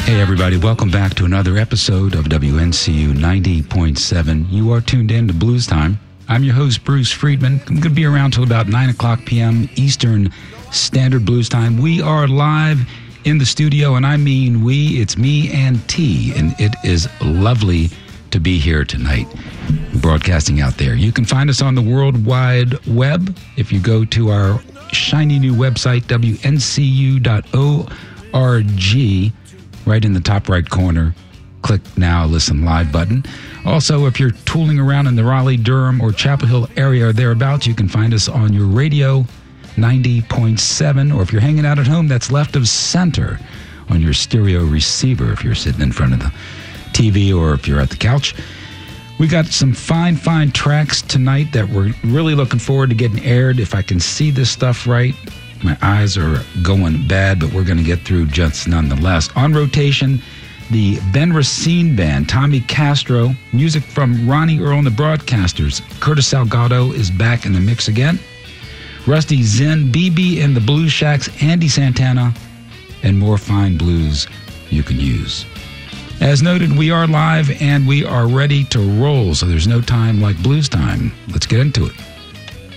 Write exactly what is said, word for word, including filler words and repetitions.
Hey everybody, welcome back to another episode of W N C U ninety point seven. You are tuned in to Blues Time. I'm your host, Bruce Friedman. I'm going to be around till about nine o'clock p.m. Eastern Standard Blues Time. We are live in the studio, and I mean we, it's me and T, and it is lovely to be here tonight, broadcasting out there. You can find us on the World Wide Web if you go to our shiny new website, W N C U dot org. Right in the top right corner, click Now Listen Live button. Also, if you're tooling around in the Raleigh, Durham, or Chapel Hill area or thereabouts, you can find us on your radio ninety point seven, or if you're hanging out at home, that's left of center on your stereo receiver if you're sitting in front of the T V or if you're at the couch. We got some fine, fine tracks tonight that we're really looking forward to getting aired. If I can see this stuff right, my eyes are going bad, but we're going to get through just nonetheless. On rotation, the Ben Racine Band, Tommy Castro, music from Ronnie Earl and the Broadcasters. Curtis Salgado is back in the mix again. Rusty Zinn, B B and the Blues Shacks, Andy Santana, and more fine blues you can use. As noted, we are live and we are ready to roll, so there's no time like blues time. Let's get into it.